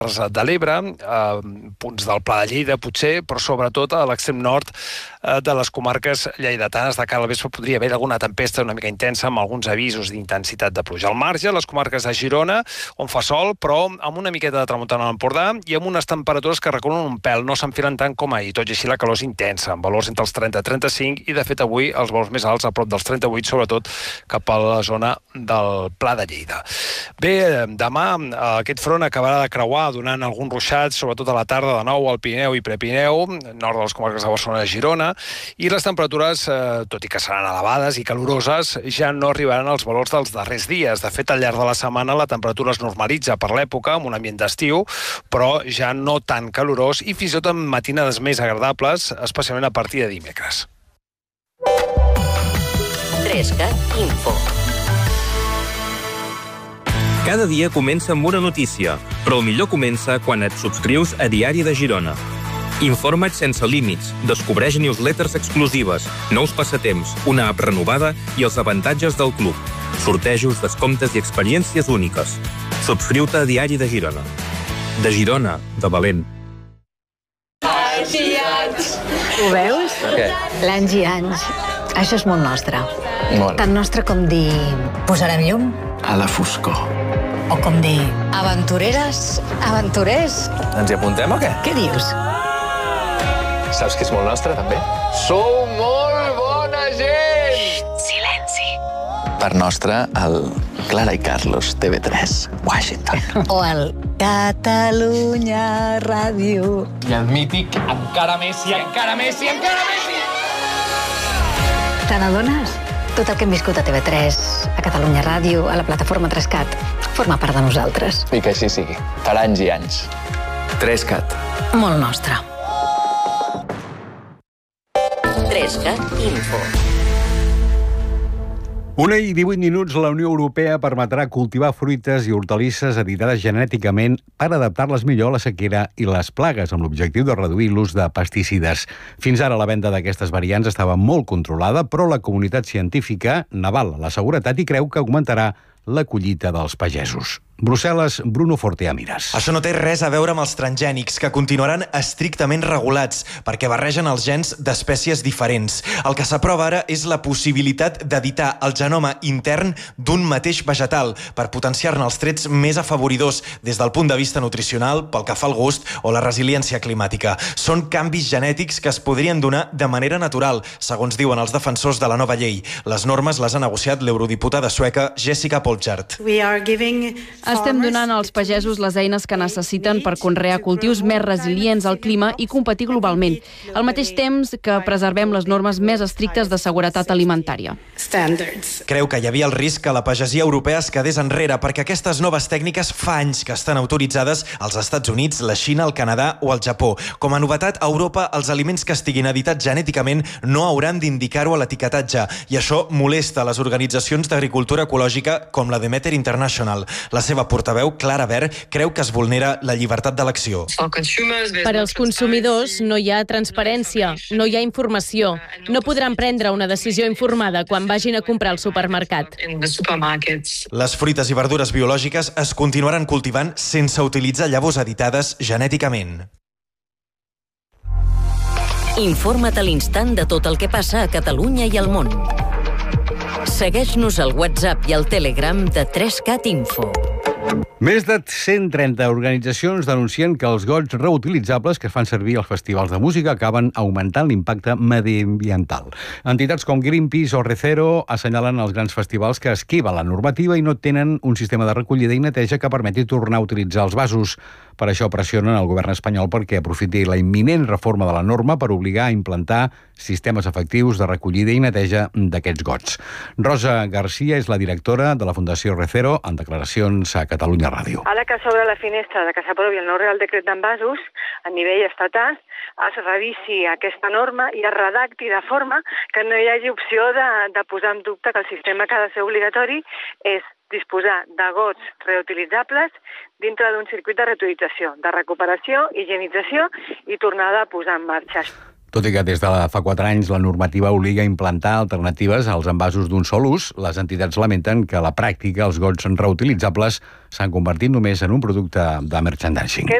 de l'Ebre, punts del Pla de Lleida, potser, però sobretot a l'extrem nord de les comarques lleidatanes. De cara al vespre podria haver alguna tempesta una mica intensa amb alguns avisos d'intensitat de pluja. Al marge, les comarques de Girona, on fa sol, però amb una miqueta de tramuntana a l'Empordà i amb unes temperatures que reculen un pèl, no s'enfilen tant com ahir. Tot i així, la calor és intensa, amb valors entre els 30 i 35, i de fet avui els valors més alts a prop dels 38, sobretot cap a la zona del Pla de Lleida. Bé, demà aquest front acabarà de creuar, donant alguns ruixats, sobretot a la tarda de nou al Pirineu i Prepirineu, nord de les comarques de Barcelona i Girona, i les temperatures, tot i que seran elevades i caloroses, ja no arribaran als valors dels darrers dies. De fet, al llarg de la setmana la temperatura es normalitza per l'època, amb un ambient d'estiu, però ja no tan calorós i fins i tot amb matinades més agradables, especialment a partir de dimecres. 3CAT Info. Cada dia comença amb una notícia, però el millor comença quan et subscrius a Diari de Girona. Informa't sense límits, descobreix newsletters exclusives, nous passatemps, una app renovada i els avantatges del club. Sortejos, descomptes i experiències úniques. Subscriu-te a Diari de Girona. De Girona, de valent. Anys i anys. Ho veus? Què? L'anys i anys. Això és molt nostre. Molt. Tan nostre com dir... Posarem llum? A la foscor. O com dir... Aventureres, aventurers. Ens hi apuntem o què? Què dius? Saps que és molt nostre, també? Sou molt bona gent! Silenci. Per nostre, el Clara i Carlos, TV3, Washington. O el Catalunya Ràdio. I el mític Encara més i encara més i encara més i... Te n'adones? Tot el que hem viscut a TV3, a Catalunya Ràdio, a la plataforma 3CAT, forma part de nosaltres. I que així sigui. Per anys i anys. 3CAT. Molt nostre. 3CAT Info. 1:18, la Unió Europea permetrà cultivar fruites i hortalisses editades genèticament per adaptar-les millor a la sequera i les plagues, amb l'objectiu de reduir l'ús de pesticides. Fins ara la venda d'aquestes variants estava molt controlada, però la comunitat científica n'avala la seguretat i creu que augmentarà la collita dels pagesos. Brussel·les, Bruno Fortea Mires. Això no té res a veure amb els transgènics, que continuaran estrictament regulats perquè barregen els gens d'espècies diferents. El que s'aprova ara és la possibilitat d'editar el genoma intern d'un mateix vegetal per potenciar-ne els trets més afavoridors des del punt de vista nutricional, pel que fa al gust o la resiliència climàtica. Són canvis genètics que es podrien donar de manera natural, segons diuen els defensors de la nova llei. Les normes les ha negociat l'eurodiputada sueca Jessica Polchart. Estem donant als pagesos les eines que necessiten per conrear cultius més resilients al clima i competir globalment, al mateix temps que preservem les normes més estrictes de seguretat alimentària. Creu que hi havia el risc que la pagesia europea es quedés enrere perquè aquestes noves tècniques fa anys que estan autoritzades als Estats Units, la Xina, el Canadà o el Japó. Com a novetat, a Europa els aliments que estiguin editats genèticament no hauran d'indicar-ho a l'etiquetatge i això molesta les organitzacions d'agricultura ecològica com la Demeter International. La seva portaveu, Clara Ver, creu que es vulnera la llibertat d'elecció. Per als consumidors no hi ha transparència, no hi ha informació. No podran prendre una decisió informada quan vagin a comprar al supermercat. Les fruites i verdures biològiques es continuaran cultivant sense utilitzar llavors editades genèticament. Informa't a l'instant de tot el que passa a Catalunya i al món. Segueix-nos al WhatsApp i al Telegram de 3CAT Info. Més de 130 organitzacions denuncien que els gots reutilitzables que es fan servir als festivals de música acaben augmentant l'impacte mediambiental. Entitats com Greenpeace o Recero assenyalen els grans festivals que esquiven la normativa i no tenen un sistema de recollida i neteja que permeti tornar a utilitzar els vasos. Per això pressionen el govern espanyol perquè aprofiti la imminent reforma de la norma per obligar a implantar sistemes efectius de recollida i neteja d'aquests gots. Rosa Garcia és la directora de la Fundació Recero en declaracions a Catalunya Ràdio. Ara que s'obre la finestra de que s'aprovi el nou Real Decret d'envasos a nivell estatal, es revisi aquesta norma i es redacti de forma que no hi hagi opció de posar en dubte que el sistema que ha de ser obligatori és disposar de gots reutilitzables dintre d'un circuit de reutilització, de recuperació, higienització i tornada a posar en marxa. Tot i que des de fa 4 anys la normativa obliga a implantar alternatives als envasos d'un sol ús, les entitats lamenten que a la pràctica els gots reutilitzables s'han convertit només en un producte de merchandising.